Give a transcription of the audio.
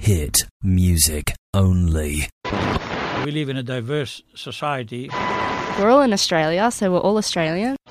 Hit music only. We live in a diverse society. We're all in Australia, so we're all Australian.